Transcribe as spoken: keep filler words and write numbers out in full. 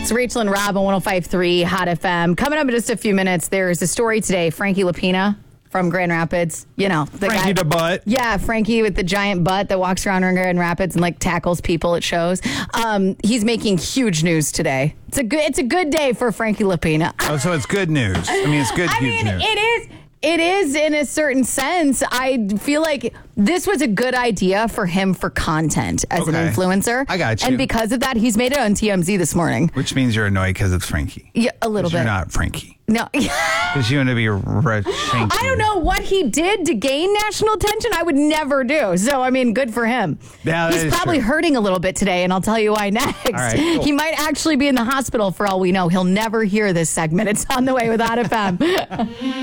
It's Rachel and Rob on one oh five point three Hot F M. Coming up in just a few minutes, there's a story today. Frankie Lapina from Grand Rapids. You know, the Frankie guy, the butt. Yeah, Frankie with the giant butt that walks around in Grand Rapids and like tackles people at shows. Um, he's making huge news today. It's a good. It's a good day for Frankie Lapina. Oh, so it's good news. I mean, it's good, I huge mean, news. it is. It is in a certain sense. I feel like this was a good idea for him for content as Okay. an influencer. I got you. And because of that, he's made it on T M Z this morning. Which means you're annoyed because it's Frankie. Yeah, a little 'Cause bit. You're not Frankie. No. Because you want to be rich. I don't know what he did to gain national attention. I would never do. So, I mean, good for him. Yeah, that He's is probably true. hurting a little bit today, and I'll tell you why next. All right, cool. He might actually be in the hospital for all we know. He'll never hear this segment. It's on the way with Hot F M.